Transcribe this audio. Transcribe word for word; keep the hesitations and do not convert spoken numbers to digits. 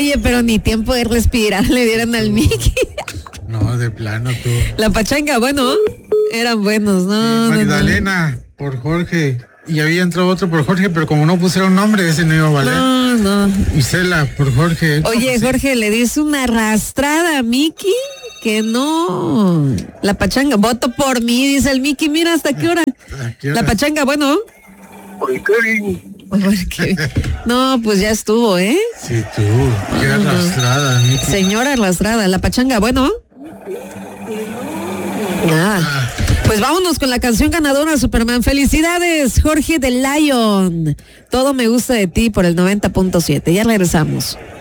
Oye, pero ni tiempo de respirar le dieron al Mickey. No, de plano tú. La pachanga, bueno, eran buenos, no. Sí, Magdalena, no, no. Por Jorge. Y había entrado otro por Jorge, pero como no pusieron nombre, ese no iba a valer. No, no. Isela, por Jorge. Oye, no, Jorge, sí. Le dice una arrastrada a Mickey que no. La pachanga, voto por mí, dice el Mickey. Mira, ¿hasta qué hora? ¿Qué hora? La pachanga, bueno. Por Kevin. No, pues ya estuvo, ¿eh? Sí, tú. Qué no, arrastrada, Mickey. Señora arrastrada, la pachanga, bueno. Ah. Ah. Pues vámonos con la canción ganadora, Superman. Felicidades, Jorge de Lion. Todo me gusta de ti por el noventa punto siete. Ya regresamos.